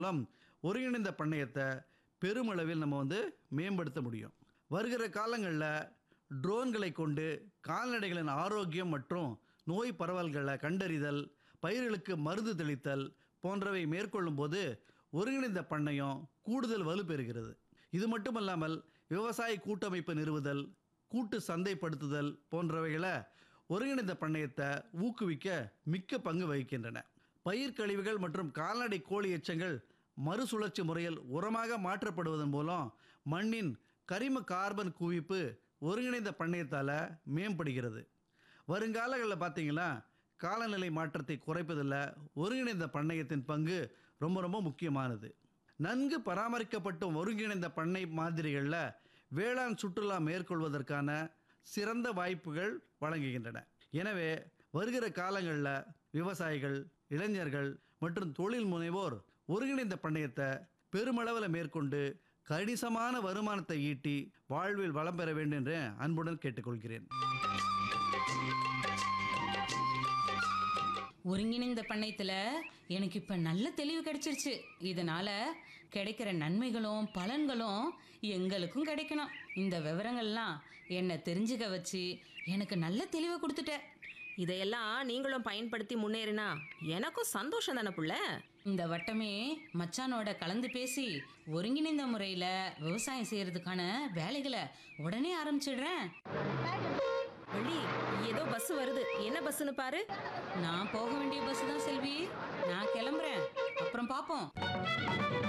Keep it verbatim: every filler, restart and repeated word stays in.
மூலம் ஒருங்கிணைந்த பண்ணையத்தை பெருமளவில் நம்ம வந்து மேம்படுத்த முடியும். வருகிற காலங்களில் ட்ரோன்களை கொண்டு கால்நடைகளின் ஆரோக்கியம் மற்றும் நோய் பரவல்களை கண்டறிதல், பயிர்களுக்கு மருந்து தெளித்தல் போன்றவை மேற்கொள்ளும் போது ஒருங்கிணைந்த பண்ணையம் கூடுதல் வலுப்பெறுகிறது. இது மட்டுமல்லாமல் விவசாய கூட்டமைப்பு நிறுவுதல், கூட்டு சந்தைப்படுத்துதல் போன்றவைகளை ஒருங்கிணைந்த பண்ணையத்தை ஊக்குவிக்க மிக்க பங்கு வகிக்கின்றன. பயிர் கழிவுகள் மற்றும் கால்நடை கோழி எச்சங்கள் மறுசுழற்சி முறையில் உரமாக மாற்றப்படுவதன் மூலம் மண்ணின் கரிம கார்பன் குவிப்பு ஒருங்கிணைந்த பண்ணையத்தால் மேம்படுகிறது. வருங்காலங்களில் பார்த்தீங்கன்னா காலநிலை மாற்றத்தை குறைப்பதில் ஒருங்கிணைந்த பண்ணையத்தின் பங்கு ரொம்ப ரொம்ப முக்கியமானது. நன்கு பராமரிக்கப்பட்ட ஒருங்கிணைந்த பண்ணை மாதிரிகளில் வேளாண் சுற்றுலா மேற்கொள்வதற்கான சிறந்த வாய்ப்புகள் வழங்குகின்றன. எனவே வருகிற காலங்களில் விவசாயிகள், இளைஞர்கள் மற்றும் தொழில் முனைவோர் ஒருங்கிணைந்த பண்ணையத்தை பெருமளவில் மேற்கொண்டு கணிசமான வருமானத்தை ஈட்டி வாழ்வில் வளம் பெற வேண்டும் என்று அன்புடன் கேட்டுக்கொள்கிறேன். ஒருங்கிணைந்த பண்ணையத்தில் எனக்கு இப்போ நல்ல தெளிவு கிடைச்சிருச்சு. இதனால கிடைக்கிற நன்மைகளும் பலன்களும் எங்களுக்கும் கிடைக்கணும். இந்த விவரங்கள்லாம் என்னை தெரிஞ்சுக்க வச்சு எனக்கு நல்ல தெளிவை கொடுத்துட்ட. இதையெல்லாம் நீங்களும் பயன்படுத்தி முன்னேறினா எனக்கும் சந்தோஷம் தானே புள்ள. இந்த வட்டமே மச்சானோட கலந்து பேசி ஒருங்கிணைந்த முறையில் விவசாயம் செய்யறதுக்கான வேலைகளை உடனே ஆரம்பிச்சிடுறேன். வள்ளி, ஏதோ பஸ் வருது. என்ன பஸ்ன்னு பாரு. நான் போக வேண்டிய பஸ் தான் செல்வி. நான் கிளம்புறேன். அப்புறம் பார்ப்போம்.